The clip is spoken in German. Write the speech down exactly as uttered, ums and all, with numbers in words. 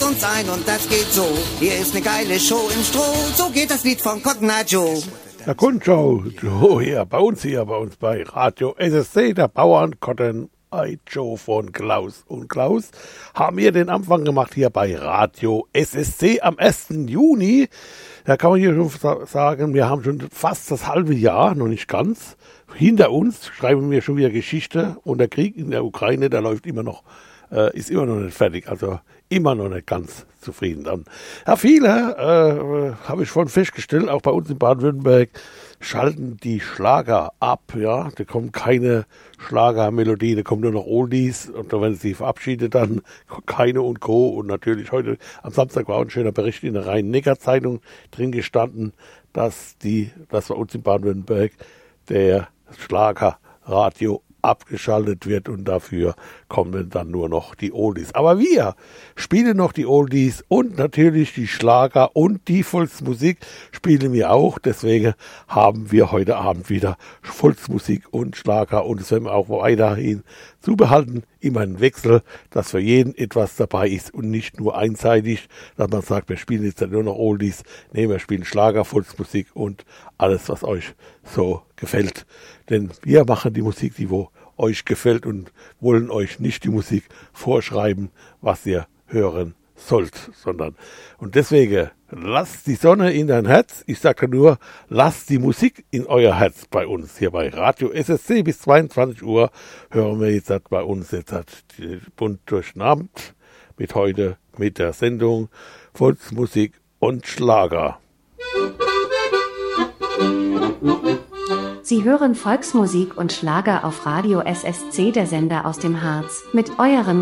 uns ein und das geht so. Hier ist eine geile Show im Stroh, so geht das Lied von Cotton Eye Joe. Der Kunstschau, Joe hier, bei uns hier, bei uns bei Radio S S C, der Bauern Cotton Eye Joe von Klaus und Klaus, haben wir den Anfang gemacht hier bei Radio S S C am ersten Juni. Da kann man hier schon sagen, wir haben schon fast das halbe Jahr, noch nicht ganz, hinter uns, schreiben wir schon wieder Geschichte und der Krieg in der Ukraine, der läuft immer noch, äh, ist immer noch nicht fertig, also immer noch nicht ganz zufrieden dann. Ja, viele, äh, habe ich schon festgestellt, auch bei uns in Baden-Württemberg, schalten die Schlager ab, ja, da kommt keine Schlagermelodie, da kommen nur noch Oldies und da werden sie verabschiedet dann, keine und Co. Und natürlich heute am Samstag war auch ein schöner Bericht in der Rhein-Neckar-Zeitung drin gestanden, dass die, dass bei uns in Baden-Württemberg der Schlagerradio abgeschaltet wird und dafür kommen dann nur noch die Oldies. Aber wir spielen noch die Oldies und natürlich die Schlager und die Volksmusik spielen wir auch. Deswegen haben wir heute Abend wieder Volksmusik und Schlager und es werden wir auch weiterhin zubehalten. Immer ein Wechsel, dass für jeden etwas dabei ist und nicht nur einseitig, dass man sagt, wir spielen jetzt nur noch Oldies. Nee, wir spielen Schlager, Volksmusik und alles, was euch so gefällt. Denn wir machen die Musik, die wo euch gefällt und wollen euch nicht die Musik vorschreiben, was ihr hören sollt, sondern und deswegen lasst die Sonne in dein Herz. Ich sage nur, lasst die Musik in euer Herz bei uns hier bei Radio S S C bis zweiundzwanzig Uhr hören wir jetzt bei uns jetzt bunt durch den Abend mit heute mit der Sendung Volksmusik und Schlager. Sie hören Volksmusik und Schlager auf Radio S S C, der Sender aus dem Harz, mit eurem